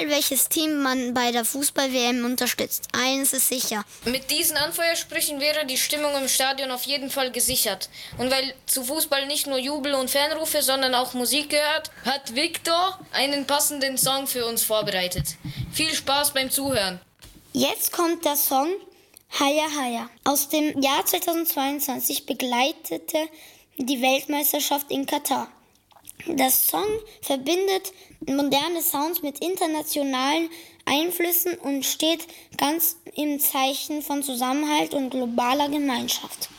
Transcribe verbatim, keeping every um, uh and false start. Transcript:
egal welches Team man bei der Fußball-W M unterstützt. Eines ist sicher. Mit diesen Anfeuersprüchen wäre die Stimmung im Stadion auf jeden Fall gesichert. Und weil zu Fußball nicht nur Jubel und Fanrufe, sondern auch Musik gehört, hat Victor einen passenden Song für uns vorbereitet. Viel Spaß beim Zuhören. Jetzt kommt der Song Haya Haya. Aus dem Jahr zweitausendzweiundzwanzig begleitete die Weltmeisterschaft in Katar. Der Song verbindet moderne Sounds mit internationalen Einflüssen und steht ganz im Zeichen von Zusammenhalt und globaler Gemeinschaft.